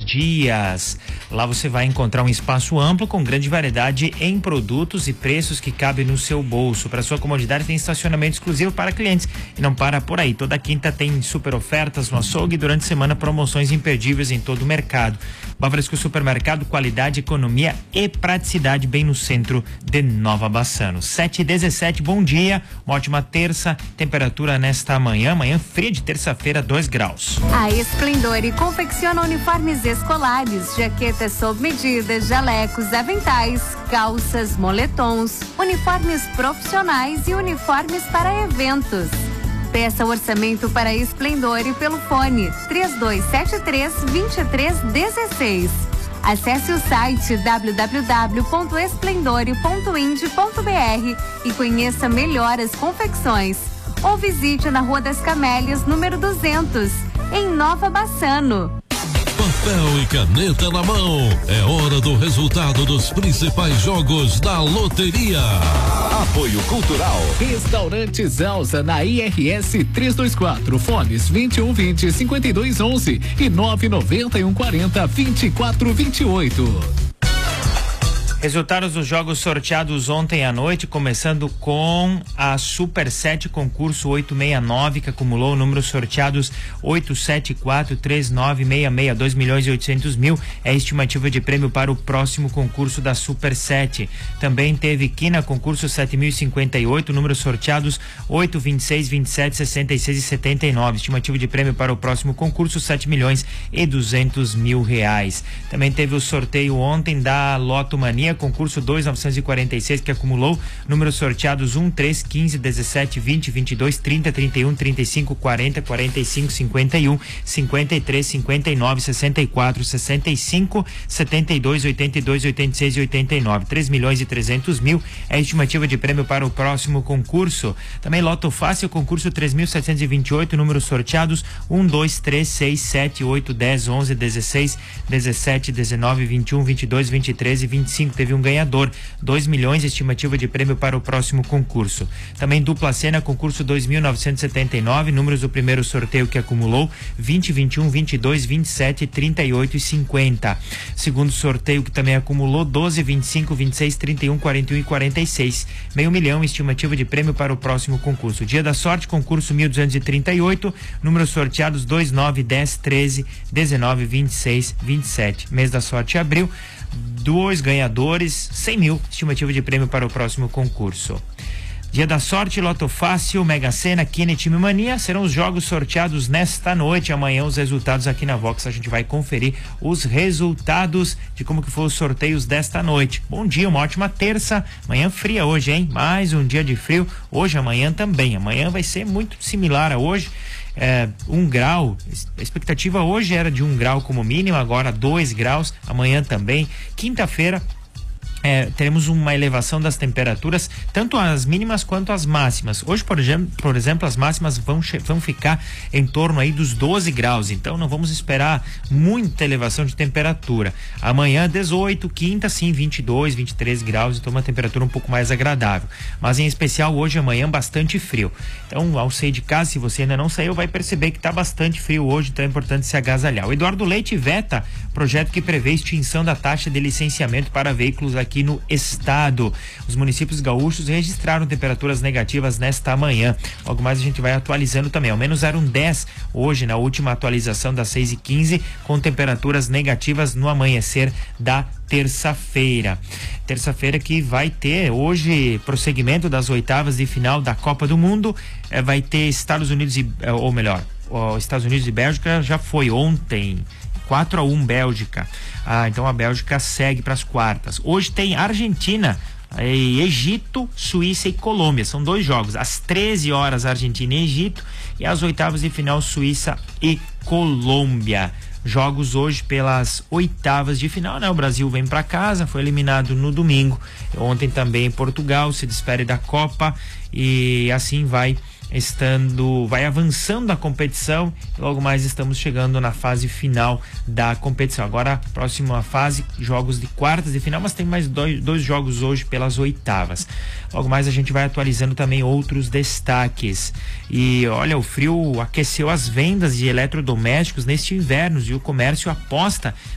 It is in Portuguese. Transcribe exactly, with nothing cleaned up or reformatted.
Dias. Lá você vai encontrar um espaço amplo com grande variedade em produtos e preços que cabem no seu bolso. Para sua comodidade tem estacionamento exclusivo para clientes e não para por aí. Toda quinta tem super ofertas no açougue e durante a semana promoções imperdíveis em todo o mercado. Bavaresco Supermercado, qualidade, economia e praticidade bem no centro de Nova Bassano. sete e dezessete, bom dia, uma ótima terça, temperatura nesta manhã, manhã fria de terça-feira, dois graus. A Esplendore confecciona uniformes escolares, jaquetas sob medida, jalecos, aventais, calças, moletons, uniformes profissionais e uniformes para eventos. Peça orçamento para Esplendore pelo fone três dois sete três, dois três um seis. Acesse o site w w w ponto esplendore ponto ind ponto b r e conheça melhor as confecções. Ou visite na Rua das Camélias, número duzentos, em Nova Bassano. Papel e caneta na mão. É hora do resultado dos principais jogos da loteria. Apoio Cultural. Restaurante Elza na I R S trezentos e vinte e quatro. Fones vinte e um vinte, cinquenta e dois onze e nove noventa e um quarenta, vinte e quatro vinte e oito. Resultados dos jogos sorteados ontem à noite, começando com a Super sete concurso oitocentos e sessenta e nove, que acumulou números sorteados oito sete quatro três nove seis seis, dois milhões e oitocentos mil, é a estimativa de prêmio para o próximo concurso da Super sete. Também teve Quina, concurso sete mil e cinquenta e oito, números sorteados oito, vinte e seis, vinte e sete, sessenta e seis e setenta e nove, estimativa de prêmio para o próximo concurso sete milhões e duzentos mil reais. Também teve o sorteio ontem da Loto Mania, concurso dois mil novecentos e quarenta e seis, que acumulou números sorteados um, três, quinze, dezessete, vinte, vinte e dois, trinta, trinta e um, trinta e cinco, quarenta, quarenta e cinco, cinquenta e um, cinquenta e três, cinquenta e nove, sessenta e quatro, sessenta e cinco, setenta e dois, oitenta e dois, oitenta e seis e oitenta e nove. três milhões e trezentos mil é a estimativa de prêmio para o próximo concurso. Também Loto Fácil, concurso três mil setecentos e vinte e oito, números sorteados um, dois, três, seis, sete, oito, dez, onze, dezesseis, dezessete, dezenove, vinte e um, vinte e dois, vinte e três e vinte e cinco. Teve um ganhador, dois milhões, estimativa de prêmio para o próximo concurso. Também Dupla Cena, concurso dois mil novecentos e setenta e nove, números do primeiro sorteio que acumulou vinte, vinte e um, vinte e dois, vinte e sete, trinta e oito e cinquenta. Segundo sorteio que também acumulou doze, vinte e cinco, vinte e seis, trinta e um, quarenta e um e quarenta e seis. Meio milhão, estimativa de prêmio para o próximo concurso. Dia da Sorte, concurso mil duzentos e trinta e oito, números sorteados dois, nove, dez, treze, dezenove, vinte e seis, vinte e sete. Mês da Sorte abril, dois ganhadores, cem mil, estimativa de prêmio para o próximo concurso. Dia da Sorte, Loto Fácil, Mega Sena, Quina e Time Mania serão os jogos sorteados nesta noite. Amanhã os resultados aqui na Vox, a gente vai conferir os resultados de como que foram os sorteios desta noite. Bom dia, uma ótima terça, manhã fria hoje, hein? Mais um dia de frio, hoje, amanhã também. Amanhã vai ser muito similar a hoje. É, um grau, a expectativa hoje era de um grau como mínimo, agora dois graus, amanhã também. Quinta-feira É, teremos uma elevação das temperaturas, tanto as mínimas quanto as máximas. Hoje, por exemplo, por exemplo as máximas vão, vão ficar em torno aí dos doze graus, então não vamos esperar muita elevação de temperatura. Amanhã, dezoito, quinta, sim, vinte e dois, vinte e três graus, então uma temperatura um pouco mais agradável. Mas em especial hoje e amanhã, bastante frio. Então, ao sair de casa, se você ainda não saiu, vai perceber que está bastante frio hoje, então é importante se agasalhar. O Eduardo Leite veta projeto que prevê extinção da taxa de licenciamento para veículos aqui aqui no estado. Os municípios gaúchos registraram temperaturas negativas nesta manhã. Logo mais a gente vai atualizando também. Ao menos eram dez hoje na última atualização das seis e quinze, com temperaturas negativas no amanhecer da terça-feira. Terça-feira que vai ter hoje prosseguimento das oitavas de final da Copa do Mundo. É, vai ter Estados Unidos e, ou melhor, os Estados Unidos e Bélgica já foi ontem. quatro a um Bélgica. Ah, então a Bélgica segue para as quartas. Hoje tem Argentina, Egito, Suíça e Colômbia. São dois jogos. Às treze horas Argentina e Egito e às oitavas de final Suíça e Colômbia. Jogos hoje pelas oitavas de final, né? O Brasil vem para casa, foi eliminado no domingo. Ontem também Portugal se despede da Copa e assim vai estando, vai avançando a competição. Logo mais estamos chegando na fase final da competição. Agora a próxima fase, jogos de quartas de final, mas tem mais dois, dois jogos hoje pelas oitavas. Logo mais a gente vai atualizando também outros destaques. E olha, o frio aqueceu as vendas de eletrodomésticos neste inverno e o comércio aposta